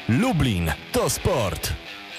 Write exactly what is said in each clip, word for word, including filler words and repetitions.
Lublin to sport.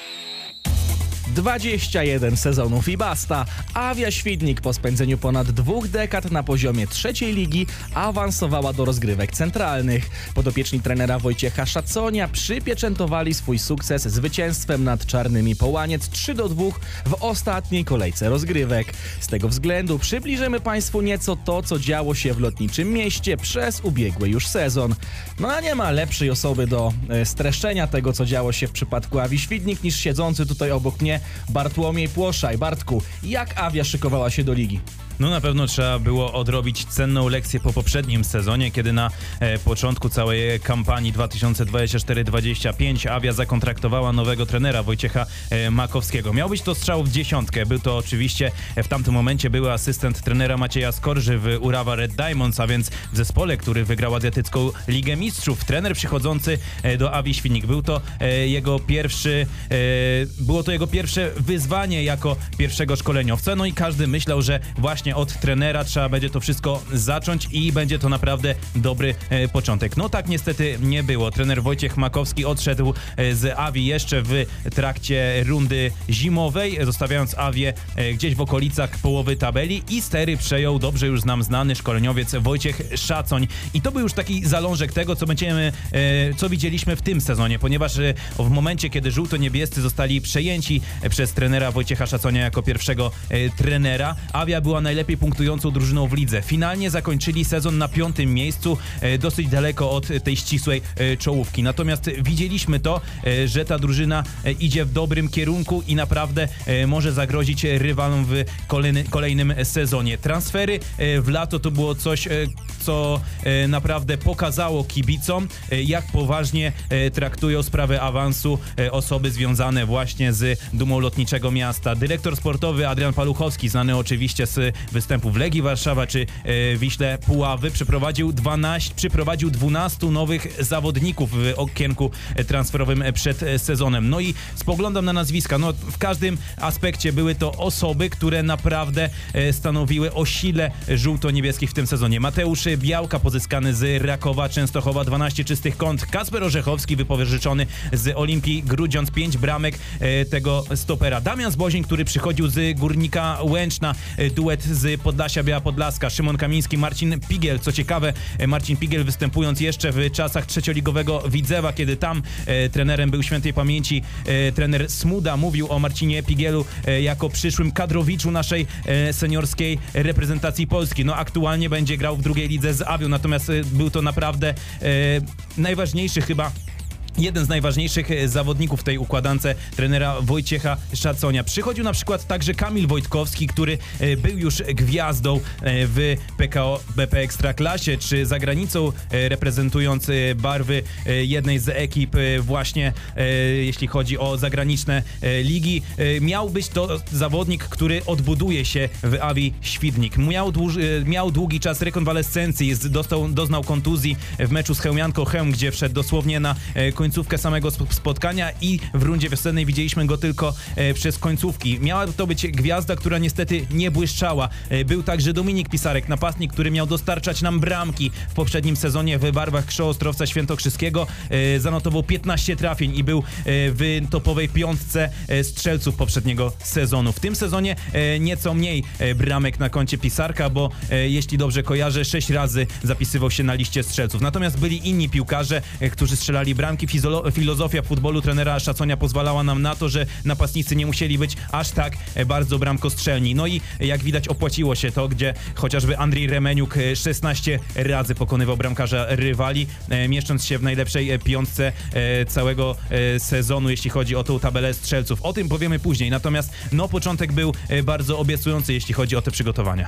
dwadzieścia jeden sezonów i basta. Awia Świdnik po spędzeniu ponad dwóch dekad na poziomie trzeciej ligi awansowała do rozgrywek centralnych. Podopieczni trenera Wojciecha Szaconia przypieczętowali swój sukces zwycięstwem nad Czarnymi Połaniec trzy do dwóch w ostatniej kolejce rozgrywek. Z tego względu przybliżymy Państwu nieco to, co działo się w Lotniczym Mieście przez ubiegły już sezon. No a nie ma lepszej osoby do e, streszczenia tego, co działo się w przypadku Awii Świdnik, niż siedzący tutaj obok mnie Bartłomiej Płoszaj. Bartku, jak Awia szykowała się do ligi? No na pewno trzeba było odrobić cenną lekcję po poprzednim sezonie, kiedy na e, początku całej kampanii dwa tysiące dwudziestej czwartej dwudziestej piątej Awia zakontraktowała nowego trenera Wojciecha e, Makowskiego. Miał być to strzał w dziesiątkę. Był to oczywiście e, w tamtym momencie były asystent trenera Macieja Skorży w Urawa Red Diamonds, a więc w zespole, który wygrał Azjatycką Ligę Mistrzów. Trener przychodzący e, do Awii Świdnik. Był to e, jego pierwszy, e, było to jego pierwsze wyzwanie jako pierwszego szkoleniowca. No i każdy myślał, że właśnie od trenera trzeba będzie to wszystko zacząć i będzie to naprawdę dobry e, początek. No tak niestety nie było. Trener Wojciech Makowski odszedł e, z Awii jeszcze w trakcie rundy zimowej, zostawiając Awię e, gdzieś w okolicach połowy tabeli i stery przejął dobrze już nam znany szkoleniowiec Wojciech Szacoń. I to był już taki zalążek tego, co będziemy, e, co widzieliśmy w tym sezonie, ponieważ e, w momencie, kiedy żółto-niebiescy zostali przejęci e, przez trenera Wojciecha Szaconia jako pierwszego e, trenera, Awia była najlepiej punktującą drużyną w lidze. Finalnie zakończyli sezon na piątym miejscu, e, dosyć daleko od tej ścisłej e, czołówki. Natomiast widzieliśmy to, e, że ta drużyna e, idzie w dobrym kierunku i naprawdę e, może zagrozić rywalom w kolejny, kolejnym sezonie. Transfery e, w lato to było coś, e, co e, naprawdę pokazało kibicom, e, jak poważnie e, traktują sprawę awansu e, osoby związane właśnie z dumą Lotniczego Miasta. Dyrektor sportowy Adrian Paluchowski, znany oczywiście z występów Legii Warszawa czy e, Wiśle Puławy, przyprowadził dwanaście, przyprowadził dwunastu nowych zawodników w okienku transferowym przed sezonem. No i spoglądam na nazwiska. No w każdym aspekcie były to osoby, które naprawdę e, stanowiły o sile żółto-niebieskich w tym sezonie. Mateusz Białka, pozyskany z Rakowa Częstochowa, dwanaście czystych kąt. Kacper Orzechowski, wypożyczony z Olimpii Grudziądz, pięć bramek e, tego stopera. Damian Zbozień, który przychodził z Górnika Łęczna, e, duet z Podlasia Biała Podlaska. Szymon Kamiński, Marcin Pigiel. Co ciekawe, Marcin Pigiel występując jeszcze w czasach trzecioligowego Widzewa, kiedy tam e, trenerem był świętej pamięci e, trener Smuda, mówił o Marcinie Pigielu e, jako przyszłym kadrowiczu naszej e, seniorskiej reprezentacji Polski. No aktualnie będzie grał w drugiej lidze z Awią, natomiast e, był to naprawdę e, najważniejszy chyba jeden z najważniejszych zawodników w tej układance trenera Wojciecha Szaconia. Przychodził na przykład także Kamil Wojtkowski, który był już gwiazdą w P K O B P Ekstraklasie, czy za granicą, reprezentując barwy jednej z ekip właśnie, jeśli chodzi o zagraniczne ligi. Miał być to zawodnik, który odbuduje się w Awii Świdnik. Miał, dłuż, miał długi czas rekonwalescencji, dostał, doznał kontuzji w meczu z Chełmianką Chełm, gdzie wszedł dosłownie na końcówkę samego spotkania i w rundzie wiosennej widzieliśmy go tylko e, przez końcówki. Miała to być gwiazda, która niestety nie błyszczała. E, był także Dominik Pisarek, napastnik, który miał dostarczać nam bramki w poprzednim sezonie w barwach K S Z Ostrowca Świętokrzyskiego. E, zanotował piętnaście trafień i był e, w topowej piątce e, strzelców poprzedniego sezonu. W tym sezonie e, nieco mniej e, bramek na koncie Pisarka, bo e, jeśli dobrze kojarzę, sześć razy zapisywał się na liście strzelców. Natomiast byli inni piłkarze, e, którzy strzelali bramki. Filozofia futbolu trenera Szaconia pozwalała nam na to, że napastnicy nie musieli być aż tak bardzo bramkostrzelni. No i jak widać opłaciło się to, gdzie chociażby Andrzej Remeniuk szesnaście razy pokonywał bramkarza rywali, mieszcząc się w najlepszej piątce całego sezonu, jeśli chodzi o tą tabelę strzelców. O tym powiemy później, natomiast no początek był bardzo obiecujący, jeśli chodzi o te przygotowania.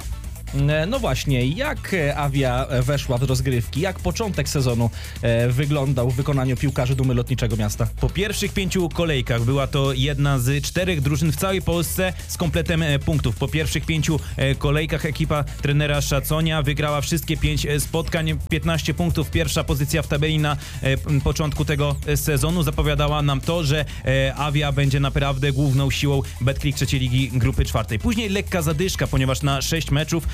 No właśnie, jak Awia weszła w rozgrywki? Jak początek sezonu e, wyglądał w wykonaniu piłkarzy Dumy Lotniczego Miasta? Po pierwszych pięciu kolejkach była to jedna z czterech drużyn w całej Polsce z kompletem e, punktów. Po pierwszych pięciu e, kolejkach ekipa trenera Szaconia wygrała wszystkie pięć e, spotkań, piętnaście punktów. Pierwsza pozycja w tabeli na e, początku tego e, sezonu zapowiadała nam to, że e, Awia będzie naprawdę główną siłą Betclic trzeciej ligi grupy czwartej. Później lekka zadyszka, ponieważ na sześć meczów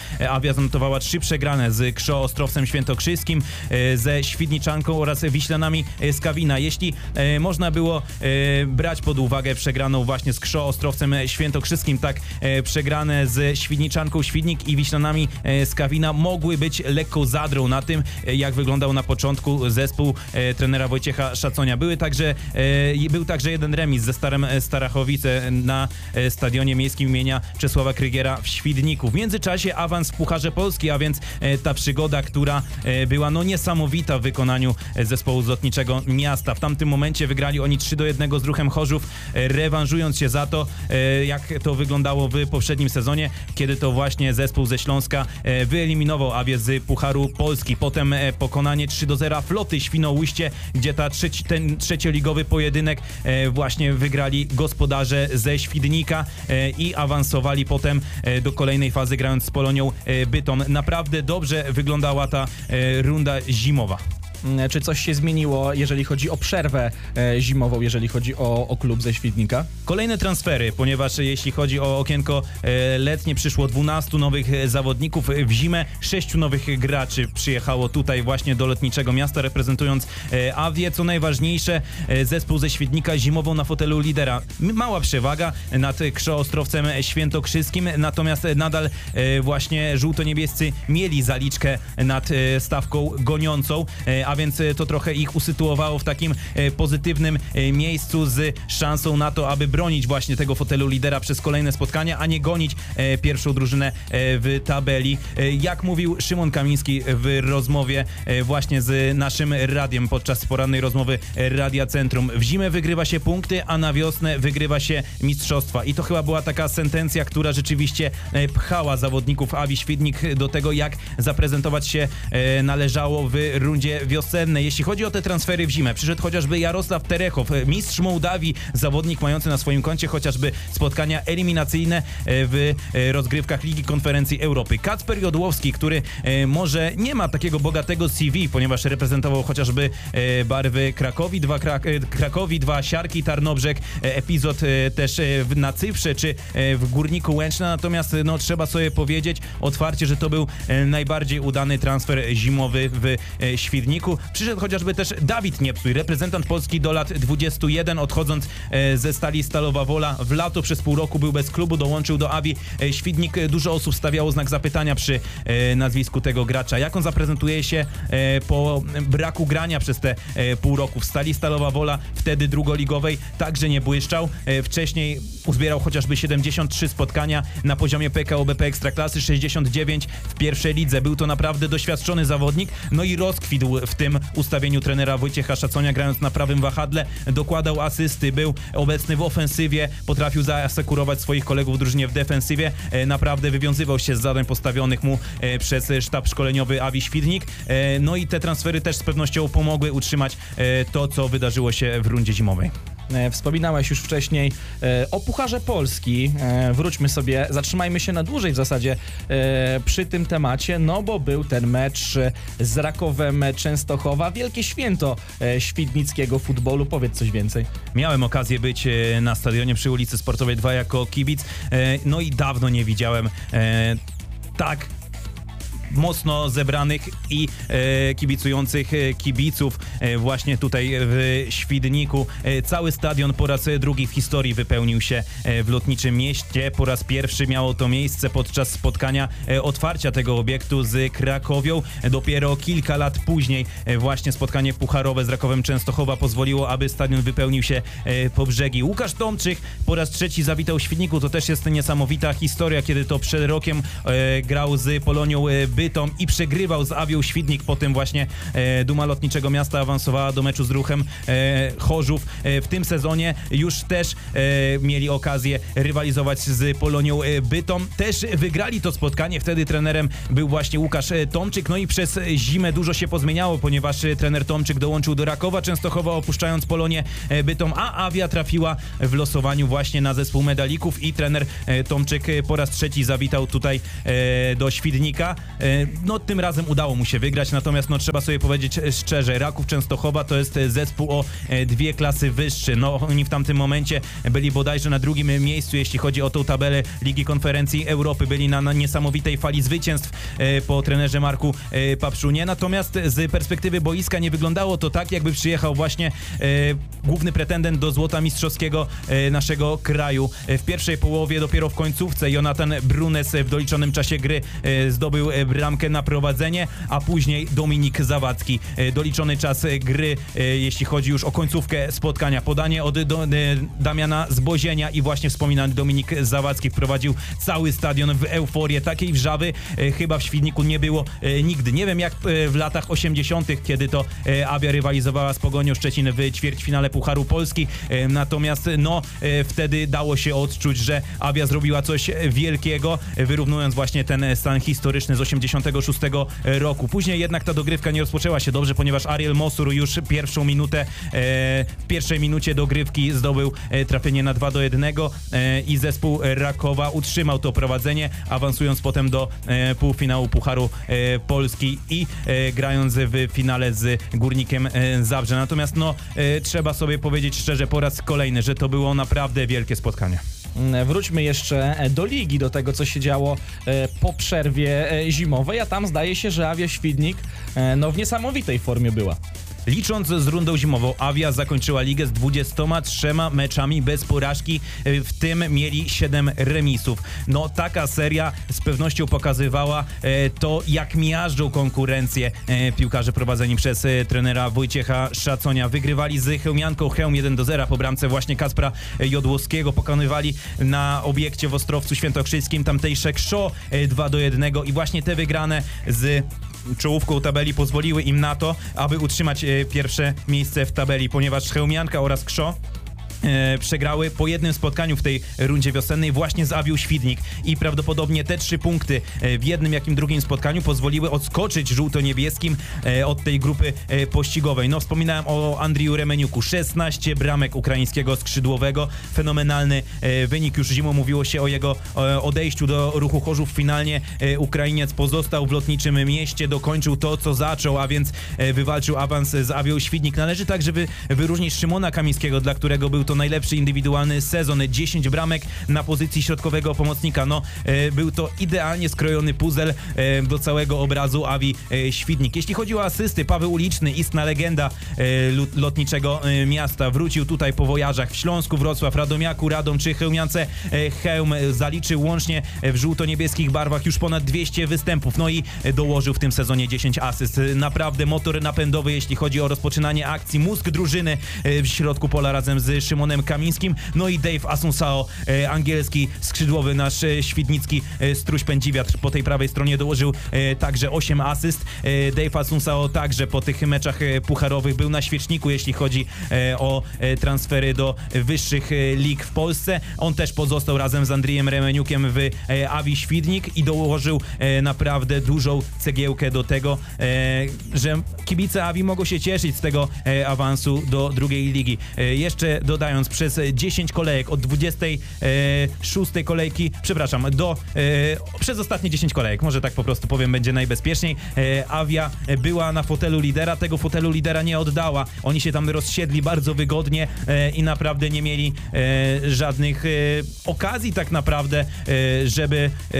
Awia zanotowała trzy przegrane z K S Z Ostrowcem Świętokrzyskim, ze Świdniczanką oraz Wiślanami z Kawina. Jeśli można było brać pod uwagę przegraną właśnie z K S Z Ostrowcem Świętokrzyskim, tak przegrane z Świdniczanką Świdnik i Wiślanami z Kawina mogły być lekką zadrą na tym, jak wyglądał na początku zespół trenera Wojciecha Szaconia. Były także, był także jeden remis ze Starem Starachowice na stadionie miejskim imienia Czesława Krygiera w Świdniku. W międzyczasie awans w Pucharze Polski, a więc ta przygoda, która była no niesamowita w wykonaniu zespołu z Lotniczego Miasta. W tamtym momencie wygrali oni trzy do jednego z Ruchem Chorzów, rewanżując się za to, jak to wyglądało w poprzednim sezonie, kiedy to właśnie zespół ze Śląska wyeliminował Awię z Pucharu Polski. Potem pokonanie trzy do zera Floty Świnoujście, gdzie ta trzeci, ten trzecioligowy pojedynek właśnie wygrali gospodarze ze Świdnika i awansowali potem do kolejnej fazy, grając z Polonią Bytom. Naprawdę dobrze wyglądała ta runda zimowa. Czy coś się zmieniło, jeżeli chodzi o przerwę e, zimową, jeżeli chodzi o, o klub ze Świdnika? Kolejne transfery, ponieważ jeśli chodzi o okienko e, letnie, przyszło dwunastu nowych e, zawodników. W zimę sześciu nowych graczy przyjechało tutaj właśnie do Lotniczego Miasta, reprezentując e, Awię. Co najważniejsze, e, zespół ze Świdnika zimował na fotelu lidera. Mała przewaga nad K S Z Ostrowcem Świętokrzyskim, natomiast nadal e, właśnie żółto-niebiescy mieli zaliczkę nad e, stawką goniącą, e, a więc to trochę ich usytuowało w takim pozytywnym miejscu z szansą na to, aby bronić właśnie tego fotelu lidera przez kolejne spotkania, a nie gonić pierwszą drużynę w tabeli. Jak mówił Szymon Kamiński w rozmowie właśnie z naszym radiem podczas porannej rozmowy Radia Centrum. W zimę wygrywa się punkty, a na wiosnę wygrywa się mistrzostwa. I to chyba była taka sentencja, która rzeczywiście pchała zawodników Awii Świdnik do tego, jak zaprezentować się należało w rundzie wiosennej. Jeśli chodzi o te transfery w zimę, przyszedł chociażby Jarosław Terechow, mistrz Mołdawii, zawodnik mający na swoim koncie chociażby spotkania eliminacyjne w rozgrywkach Ligi Konferencji Europy. Kacper Jodłowski, który może nie ma takiego bogatego C V, ponieważ reprezentował chociażby barwy Krakowi, dwa Krak Krakowi, dwa Siarki Tarnobrzeg, epizod też na Cyprze czy w Górniku Łęczna, natomiast no, trzeba sobie powiedzieć otwarcie, że to był najbardziej udany transfer zimowy w Świdniku. Przyszedł chociażby też Dawid Niepsuj, reprezentant Polski do lat dwudziestu jeden, odchodząc ze Stali Stalowa Wola w lato, przez pół roku był bez klubu, dołączył do Awii Świdnik. Dużo osób stawiało znak zapytania przy nazwisku tego gracza. Jak on zaprezentuje się po braku grania przez te pół roku w Stali Stalowa Wola, wtedy drugoligowej, także nie błyszczał. Wcześniej uzbierał chociażby siedemdziesiąt trzy spotkania na poziomie P K O B P Ekstraklasy, sześćdziesiąt dziewięć w pierwszej lidze. Był to naprawdę doświadczony zawodnik, no i rozkwitł w tym ustawieniu trenera Wojciecha Szaconia, grając na prawym wahadle, dokładał asysty, był obecny w ofensywie, potrafił zaasekurować swoich kolegów w drużynie w defensywie, naprawdę wywiązywał się z zadań postawionych mu przez sztab szkoleniowy Awii Świdnik. No i te transfery też z pewnością pomogły utrzymać to, co wydarzyło się w rundzie zimowej. Wspominałeś już wcześniej e, o Pucharze Polski. E, wróćmy sobie, zatrzymajmy się na dłużej w zasadzie e, przy tym temacie, no bo był ten mecz z Rakowem Częstochowa. Wielkie święto e, świdnickiego futbolu. Powiedz coś więcej. Miałem okazję być e, na stadionie przy ulicy Sportowej dwa jako kibic, e, no i dawno nie widziałem e, tak mocno zebranych i e, kibicujących e, kibiców e, właśnie tutaj w Świdniku. E, cały stadion po raz drugi w historii wypełnił się e, w Lotniczym Mieście. Po raz pierwszy miało to miejsce podczas spotkania e, otwarcia tego obiektu z Krakowią. E, dopiero kilka lat później e, właśnie spotkanie pucharowe z Rakowem Częstochowa pozwoliło, aby stadion wypełnił się e, po brzegi. Łukasz Tomczyk po raz trzeci zawitał w Świdniku. To też jest niesamowita historia, kiedy to przed rokiem e, grał z Polonią e, Bytom i przegrywał z Awią Świdnik. Potem właśnie e, Duma Lotniczego Miasta awansowała do meczu z Ruchem e, Chorzów. E, w tym sezonie już też e, mieli okazję rywalizować z Polonią e, Bytom. Też wygrali to spotkanie. Wtedy trenerem był właśnie Łukasz e, Tomczyk. No i przez zimę dużo się pozmieniało, ponieważ e, trener Tomczyk dołączył do Rakowa Częstochowa, opuszczając Polonię e, Bytom, a Awia trafiła w losowaniu właśnie na zespół medalików i trener e, Tomczyk e, po raz trzeci zawitał tutaj e, do Świdnika. E, no tym razem udało mu się wygrać, natomiast no trzeba sobie powiedzieć szczerze, Raków Częstochowa to jest zespół o dwie klasy wyższy. No oni w tamtym momencie byli bodajże na drugim miejscu, jeśli chodzi o tą tabelę Ligi Konferencji Europy. Byli na, na niesamowitej fali zwycięstw e, po trenerze Marku e, Papszunie. Natomiast z perspektywy boiska nie wyglądało to tak, jakby przyjechał właśnie e, główny pretendent do złota mistrzowskiego e, naszego kraju. E, w pierwszej połowie, dopiero w końcówce, Jonatan Brunes w doliczonym czasie gry e, zdobył e, bramkę na prowadzenie, a później Dominik Zawadzki. E, doliczony czas gry, e, jeśli chodzi już o końcówkę spotkania. Podanie od do, e, Damiana Zbozienia i właśnie wspominany Dominik Zawadzki wprowadził cały stadion w euforię. Takiej wrzawy e, chyba w Świdniku nie było e, nigdy. Nie wiem jak e, w latach osiemdziesiątych, kiedy to e, Awia rywalizowała z Pogonią Szczecin w ćwierćfinale Pucharu Polski. E, natomiast no e, wtedy dało się odczuć, że Awia zrobiła coś wielkiego, e, wyrównując właśnie ten stan historyczny z osiemdziesiątego szóstego roku. Później jednak ta dogrywka nie rozpoczęła się dobrze, ponieważ Ariel Mosur już pierwszą minutę, e, w pierwszej minucie dogrywki zdobył e, trafienie na dwa do jednego e, i zespół Rakowa utrzymał to prowadzenie, awansując potem do e, półfinału Pucharu e, Polski i e, grając w finale z Górnikiem e, Zabrze. Natomiast no e, trzeba sobie powiedzieć szczerze po raz kolejny, że to było naprawdę wielkie spotkanie. Wróćmy jeszcze do ligi, do tego, co się działo po przerwie zimowej, a tam zdaje się, że Awia Świdnik no, w niesamowitej formie była. Licząc z rundą zimową, Awia zakończyła ligę z dwudziestoma trzema meczami bez porażki, w tym mieli siedem remisów. No taka seria z pewnością pokazywała e, to, jak miażdżą konkurencję e, piłkarze prowadzeni przez e, trenera Wojciecha Szaconia. Wygrywali z Chełmianką Chełm jeden do zera po bramce właśnie Kacpra Jodłowskiego. Pokonywali na obiekcie w Ostrowcu Świętokrzyskim tamtejsze Krzoo e, dwa do jednego i właśnie te wygrane z czołówką tabeli pozwoliły im na to, aby utrzymać e, pierwsze miejsce w tabeli, ponieważ Chełmianka oraz Krzoo E, przegrały po jednym spotkaniu w tej rundzie wiosennej właśnie z Awią Świdnik i prawdopodobnie te trzy punkty e, w jednym jakim drugim spotkaniu pozwoliły odskoczyć żółto-niebieskim e, od tej grupy e, pościgowej. No wspominałem o Andriju Remeniuku, szesnaście bramek ukraińskiego skrzydłowego, fenomenalny e, wynik, już zimą mówiło się o jego e, odejściu do Ruchu Chorzów. Finalnie e, Ukrainiec pozostał w Lotniczym Mieście, dokończył to co zaczął, a więc e, wywalczył awans z Awią Świdnik. Należy także wy, wyróżnić Szymona Kamińskiego, dla którego był to najlepszy indywidualny sezon. dziesięć bramek na pozycji środkowego pomocnika. No, e, był to idealnie skrojony puzzle e, do całego obrazu Awii e, Świdnik. Jeśli chodzi o asysty, Paweł Uliczny, istna legenda e, lotniczego e, miasta. Wrócił tutaj po wojażach w Śląsku, Wrocław, Radomiaku, Radom czy Chełmiance. E, Chełm zaliczył łącznie w żółto-niebieskich barwach już ponad dwieście występów. No i e, dołożył w tym sezonie dziesięć asyst. Naprawdę motor napędowy, jeśli chodzi o rozpoczynanie akcji. Mózg drużyny e, w środku pola razem z Szymonem Kamińskim, no i Dave Asunsao, e, angielski skrzydłowy, nasz e, świdnicki e, struś pędziwiatr po tej prawej stronie dołożył e, także osiem asyst. E, Dave Asunsao także po tych meczach e, pucharowych był na świeczniku, jeśli chodzi e, o e, transfery do wyższych e, lig w Polsce. On też pozostał razem z Andrijem Remeniukiem w e, Awii Świdnik i dołożył e, naprawdę dużą cegiełkę do tego, e, że kibice Awii mogą się cieszyć z tego e, awansu do drugiej ligi. E, jeszcze dodając, przez dziesięć kolejek od dwudziestej szóstej kolejki, przepraszam, do e, przez ostatnie dziesięć kolejek, może tak po prostu powiem, będzie najbezpieczniej. E, Awia była na fotelu lidera, tego fotelu lidera nie oddała. Oni się tam rozsiedli bardzo wygodnie e, i naprawdę nie mieli e, żadnych e, okazji tak naprawdę, e, żeby e,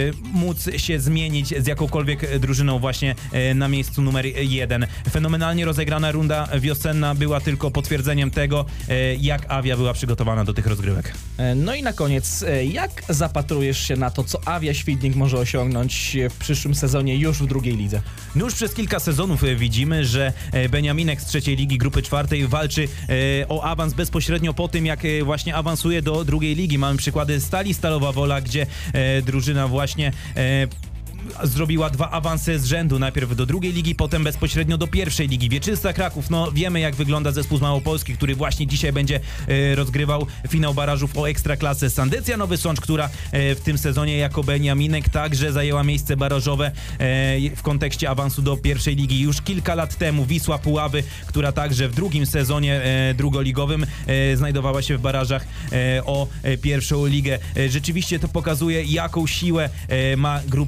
móc się zmienić z jakąkolwiek drużyną właśnie e, na miejscu numer jeden. Fenomenalnie rozegrana runda wiosenna była tylko potwierdzeniem tego, e, jak Awia była przygotowana do tych rozgrywek. No i na koniec, jak zapatrujesz się na to, co Awia Świdnik może osiągnąć w przyszłym sezonie już w drugiej lidze? No już przez kilka sezonów widzimy, że Beniaminek z trzeciej ligi grupy czwartej walczy o awans bezpośrednio po tym, jak właśnie awansuje do drugiej ligi. Mamy przykłady Stali Stalowa Wola, gdzie drużyna właśnie zrobiła dwa awanse z rzędu, najpierw do drugiej ligi, potem bezpośrednio do pierwszej ligi. Wieczysta Kraków, no wiemy jak wygląda zespół z Małopolski, który właśnie dzisiaj będzie e, rozgrywał finał barażów o Ekstraklasę. Sandecja Nowy Sącz, która e, w tym sezonie jako Beniaminek także zajęła miejsce barażowe e, w kontekście awansu do pierwszej ligi. Już kilka lat temu Wisła Puławy, która także w drugim sezonie e, drugoligowym e, znajdowała się w barażach e, o e, pierwszą ligę. E, rzeczywiście to pokazuje, jaką siłę e, ma grupa czwarta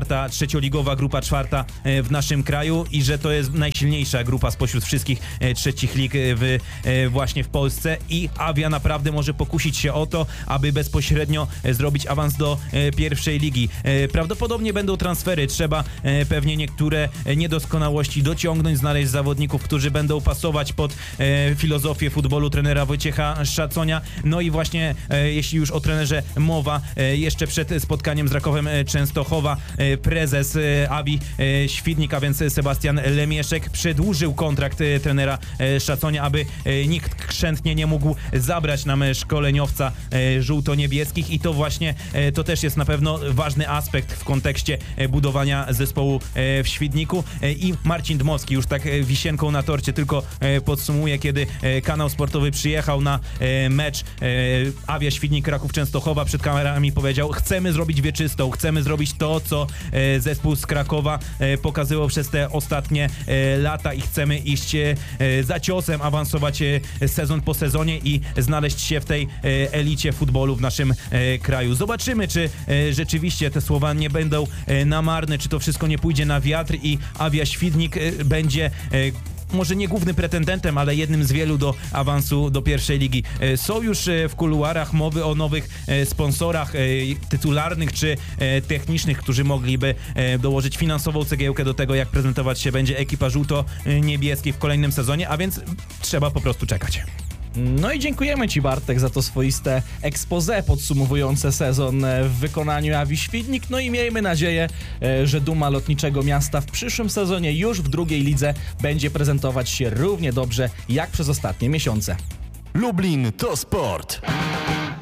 czwarta, trzecioligowa grupa czwarta w naszym kraju i że to jest najsilniejsza grupa spośród wszystkich trzecich lig w, właśnie w Polsce i Avia naprawdę może pokusić się o to, aby bezpośrednio zrobić awans do pierwszej ligi. Prawdopodobnie będą transfery, trzeba pewnie niektóre niedoskonałości dociągnąć, znaleźć zawodników, którzy będą pasować pod filozofię futbolu trenera Wojciecha Szaconia. No i właśnie jeśli już o trenerze mowa, jeszcze przed spotkaniem z Rakowem Częstochowa prezes Abii Świdnik, a więc Sebastian Lemieszek, przedłużył kontrakt trenera Szaconia, aby nikt skrzętnie nie mógł zabrać nam szkoleniowca żółto-niebieskich i to właśnie to też jest na pewno ważny aspekt w kontekście budowania zespołu w Świdniku. I Marcin Dmowski już tak wisienką na torcie tylko podsumuje, kiedy kanał sportowy przyjechał na mecz Avia Świdnik Raków Częstochowa, przed kamerami powiedział: chcemy zrobić wieczystą, chcemy zrobić to, co zespół z Krakowa pokazywał przez te ostatnie lata i chcemy iść za ciosem, awansować sezon po sezonie i znaleźć się w tej elicie futbolu w naszym kraju. Zobaczymy, czy rzeczywiście te słowa nie będą na marne, czy to wszystko nie pójdzie na wiatr i Avia Świdnik będzie może nie głównym pretendentem, ale jednym z wielu do awansu do pierwszej ligi. Są już w kuluarach mowy o nowych sponsorach tytularnych czy technicznych, którzy mogliby dołożyć finansową cegiełkę do tego, jak prezentować się będzie ekipa żółto-niebieskiej w kolejnym sezonie, a więc trzeba po prostu czekać. No i dziękujemy Ci, Bartek, za to swoiste expose podsumowujące sezon w wykonaniu Avii Świdnik. No i miejmy nadzieję, że duma lotniczego miasta w przyszłym sezonie już w drugiej lidze będzie prezentować się równie dobrze jak przez ostatnie miesiące. Lublin to sport.